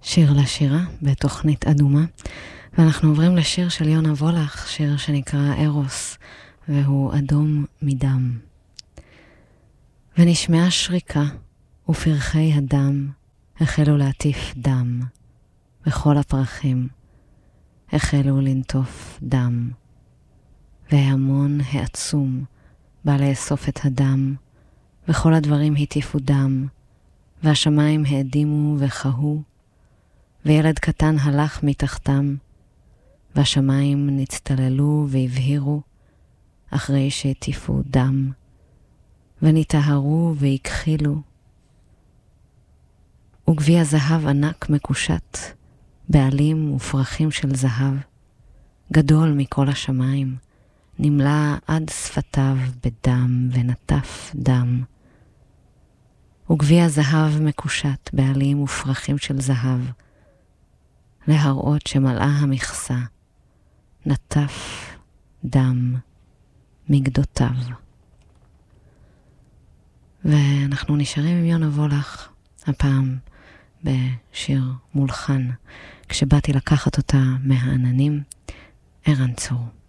שיר לשירה בתוכנית אדומה, ואנחנו עוברים לשיר של יונה וולך, שיר שנקרא ארוס, והוא אדום מדם. ונשמעה שריקה, ופרחי הדם החלו להטיף דם, וכל הפרחים החלו לנטוף דם, והמון העצום בא לאסוף את הדם, וכל הדברים הטיפו דם, והשמיים האדימו וחהו, וילד קטן הלך מתחתם, והשמיים נצטללו והבהירו, אחרי שהטיפו דם, ונטהרו והכחילו. וגביע זהב ענק מקושט, בעלים ופרחים של זהב, גדול מכל השמיים, נמלא עד שפתיו בדם ונטף דם. וגביע זהב מקושט, בעלים ופרחים של זהב, להראות שמלאה המכסה, נטף דם מגדותיו. ואנחנו נשארים עם יונה וולך, הפעם בשיר מולחן, כשבאתי לקחת אותה מהעננים, ערן צור.